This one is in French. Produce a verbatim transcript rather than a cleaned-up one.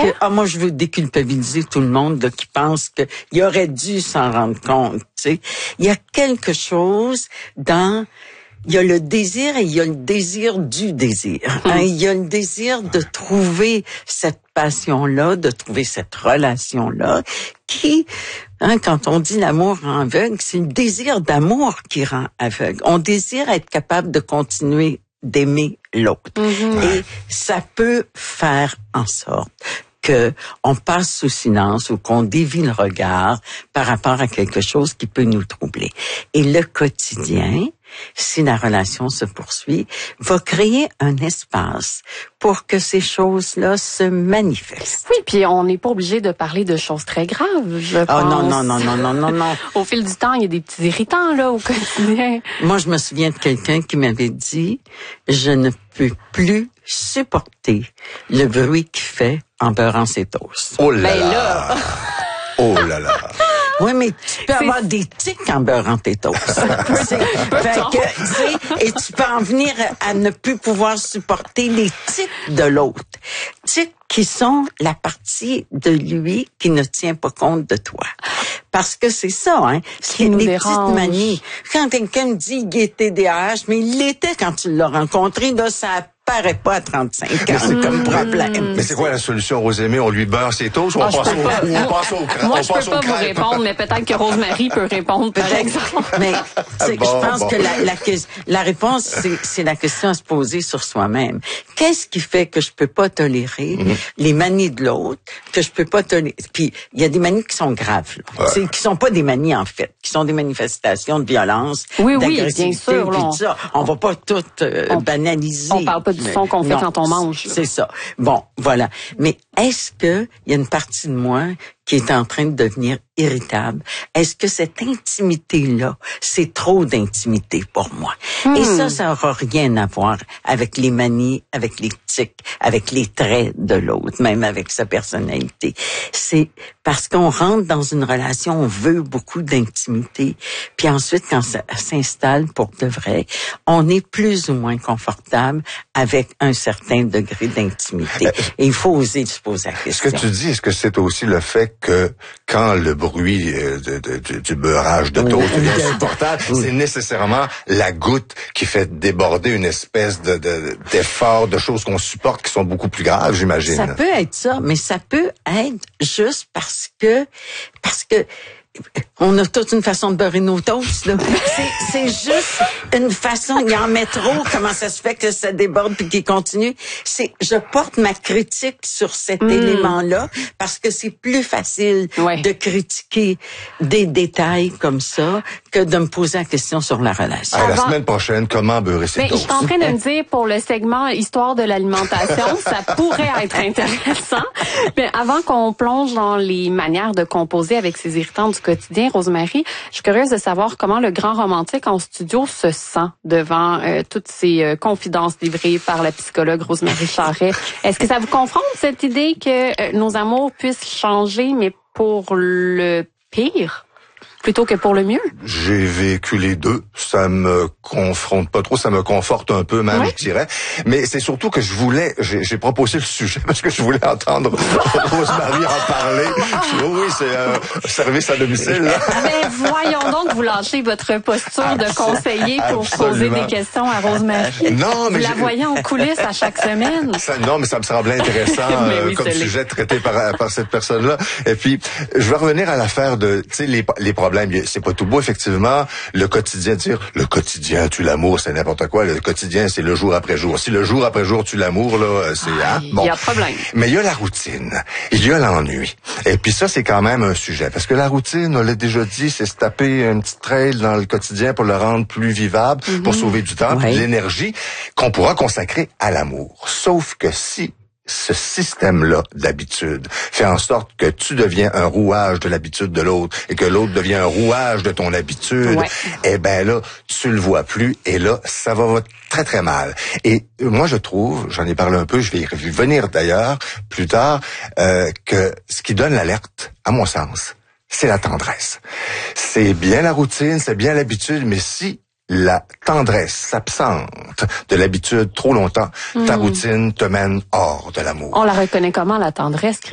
que, ah, moi, je veux déculpabiliser tout le monde là, qui pense qu'il aurait dû s'en rendre compte. Tu sais, il y a quelque chose dans... Il y a le désir et il y a le désir du désir. Hein? Il y a le désir de trouver cette passion-là, de trouver cette relation-là qui, hein, quand on dit l'amour rend aveugle, c'est le désir d'amour qui rend aveugle. On désire être capable de continuer d'aimer l'autre. Mm-hmm. Et ça peut faire en sorte que on passe sous silence ou qu'on dévie le regard par rapport à quelque chose qui peut nous troubler. Et le quotidien, si la relation se poursuit, va créer un espace pour que ces choses-là se manifestent. Oui, puis on n'est pas obligé de parler de choses très graves, je pense. Oh non, non, non, non, non, non, non. Au fil du temps, il y a des petits irritants, là, au quotidien. Moi, je me souviens de quelqu'un qui m'avait dit, je ne peux plus supporter le bruit qu'il fait en beurrant ses toasts. Oh là ben là! là. Oh là là! Oui, mais tu peux C'est... avoir des tics en beurrant tes toasts. fait que, tu sais, et tu peux en venir à ne plus pouvoir supporter les tics de l'autre. Tics qui sont la partie de lui qui ne tient pas compte de toi. Parce que c'est ça, hein. C'est des petites manies. Quand quelqu'un me dit qu'il est T D A H, mais il l'était quand tu l'as rencontré, là, ça paraît pas à trente-cinq ans, c'est comme problème. Mais c'est quoi la solution, Rosemary? On lui beurre ses toasts ou on ah, passe au, pas, ou on passe au crêpes? Moi, je peux pas vous répondre, mais peut-être que Rosemary peut répondre, par exemple. Mais bon, je pense bon. que la, la, la réponse, c'est, c'est la question à se poser sur soi-même. Qu'est-ce qui fait que je peux pas tolérer mm-hmm. les manies de l'autre, que je peux pas tolérer? Puis, il y a des manies qui sont graves, là. Ouais. C'est, qui sont pas des manies, en fait, qui sont des manifestations de violence, oui, d'agressivité, oui, bien sûr, puis tout ça. On va pas tout euh, on, banaliser. On parle pas du son qu'on fait non, quand on mange. C'est ça. Bon, voilà. Mais est-ce que il y a une partie de moi qui est en train de devenir irritable? Est-ce que cette intimité-là, c'est trop d'intimité pour moi? Hmm. Et ça, ça aura rien à voir avec les manies, avec les tics, avec les traits de l'autre, même avec sa personnalité. C'est parce qu'on rentre dans une relation, on veut beaucoup d'intimité, puis ensuite, quand ça s'installe pour de vrai, on est plus ou moins confortable avec un certain degré d'intimité. Et il faut oser se poser la question. Ce que tu dis, est-ce que c'est aussi le fait que quand le bruit de, de, de, du beurrage de toast oui, est insupportable, oui. c'est nécessairement la goutte qui fait déborder une espèce de, de d'effort, de choses qu'on supporte qui sont beaucoup plus graves, j'imagine. Ça peut être ça, mais ça peut être juste parce que parce que on a toute une façon de beurrer nos toasts, là. C'est, c'est juste une façon, il y en met trop, comment ça se fait que ça déborde puis qu'il continue. C'est, je porte ma critique sur cet mmh. élément-là parce que c'est plus facile ouais. de critiquer des détails comme ça que de me poser la question sur la relation. Ah, la semaine prochaine, comment beurrer ses mais toasts? Je suis en train de me dire, pour le segment Histoire de l'alimentation, ça pourrait être intéressant. Mais avant qu'on plonge dans les manières de composer avec ces irritants du quotidien, Rosemary, je suis curieuse de savoir comment le grand romantique en studio se sent devant euh, toutes ces euh, confidences livrées par la psychologue Rosemary Charret. Est-ce que ça vous confronte, cette idée que euh, nos amours puissent changer, mais pour le pire plutôt que pour le mieux? J'ai vécu les deux. Ça me confronte pas trop, ça me conforte un peu même, ouais. je dirais. Mais c'est surtout que je voulais, j'ai, j'ai proposé le sujet parce que je voulais entendre Rosemary en parler. Je, oh oui, c'est euh, service à domicile. Là. Mais voyons donc vous lâcher votre posture Absol- de conseiller pour absolument. poser des questions à Rosemary. Non, mais vous la voyez en coulisses à chaque semaine. Ça, non, mais ça me semblait intéressant euh, oui, comme sujet l'est. traité par, par cette personne-là. Et puis, je vais revenir à l'affaire de, tu sais, les, les problèmes. C'est pas tout beau, effectivement. Le quotidien, dire le quotidien tue l'amour, c'est n'importe quoi. Le quotidien, c'est le jour après jour. Si le jour après jour tue l'amour, là, c'est ah, hein, bon. Il y a problème. Mais il y a la routine, il y a l'ennui. Et puis ça, c'est quand même un sujet. Parce que la routine, on l'a déjà dit, c'est se taper un petit trail dans le quotidien pour le rendre plus vivable, mm-hmm. pour sauver du temps, ouais. puis de l'énergie qu'on pourra consacrer à l'amour. Sauf que si ce système-là d'habitude fait en sorte que tu deviens un rouage de l'habitude de l'autre et que l'autre devient un rouage de ton habitude, ouais. eh ben là, tu le vois plus et là, ça va très très mal. Et moi, je trouve, j'en ai parlé un peu, je vais y revenir d'ailleurs plus tard, euh, que ce qui donne l'alerte, à mon sens, c'est la tendresse. C'est bien la routine, c'est bien l'habitude, mais si la tendresse s'absente de l'habitude trop longtemps, mmh. ta routine te mène hors de l'amour. On la reconnaît comment, la tendresse?